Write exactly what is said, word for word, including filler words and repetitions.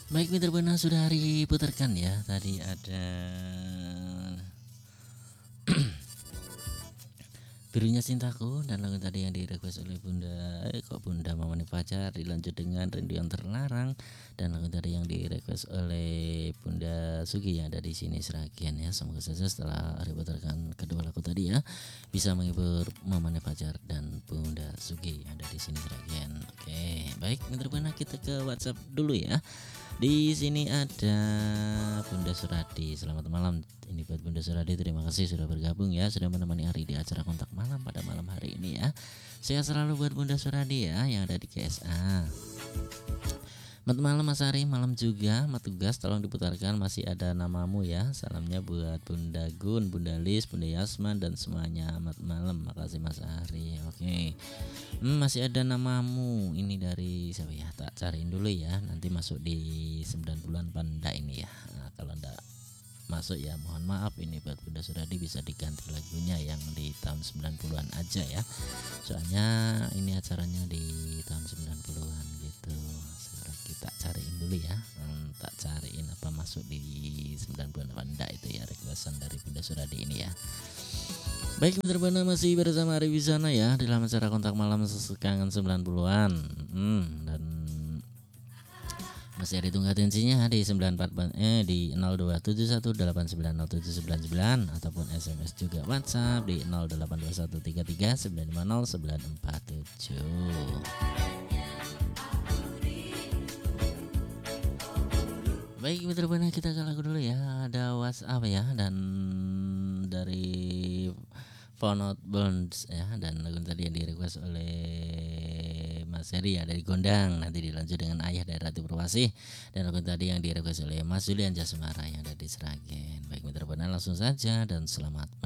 Baik Mitra Buana sudah diputarkan ya. Tadi ada Birunya Cintaku dan lagu tadi yang direquest oleh Bunda eh, kok Bunda Mamani Fajar, dilanjut dengan Rindu yang Terlarang dan lagu tadi yang direquest oleh Bunda Sugi yang ada di sini Seragian ya. Semoga saja setelah diputarkan kedua lagu tadi ya bisa menghibur Mamani Fajar dan Bunda Sugi yang ada di sini Seragian. Oke, baik Mitra Buana kita ke WhatsApp dulu ya. Di sini ada Bunda Suradi. Selamat malam. Ini buat Bunda Suradi. Terima kasih sudah bergabung ya, sudah menemani Ari di acara kontak malam pada malam hari ini ya. Sehat selalu buat Bunda Suradi ya yang ada di K S A. Selamat malam Mas Ari, malam juga Mat tugas tolong diputarkan masih ada namamu ya. Salamnya buat Bunda Gun, Bunda Lis, Bunda Yasman dan semuanya. Selamat malam, makasih Mas Ari. Oke. Hmm, masih ada namamu. Ini dari siapa ya? Tak cariin dulu ya. Nanti masuk di sembilan puluhan panda ini ya. Nah, kalau enggak masuk ya mohon maaf, ini buat Bunda Suradi bisa diganti lagunya yang di tahun sembilan puluhan aja ya. Soalnya ini acaranya di tahun sembilan puluhan gitu. Kita cariin dulu ya. Hmm, tak cariin apa masuk di sembilan puluhan apa enggak itu ya, requestan dari Bunda Suradi ini ya. Baik Mitra Buana masih bersama Ari Wisana ya dalam acara kontak malam sekangen sembilan puluhan. Hmm, dan masih ada tunggal tensinya di sembilan empat eh di nol dua tujuh satu delapan sembilan nol tujuh sembilan sembilan ataupun S M S juga WhatsApp di nol delapan dua satu tiga tiga sembilan lima nol sembilan empat tujuh. Baik Mitra Buana kita ke lagu dulu ya. Ada WhatsApp ya dan dari Phone Bones ya, dan lagu tadi yang direquest oleh Mas Heri ya dari Gondang, nanti dilanjut dengan Ayah dari Ratu Perwasih, dan lagu tadi yang direquest oleh Mas Julian Jasmara yang ada di Seragen. Baik Mitra Buana langsung saja dan selamat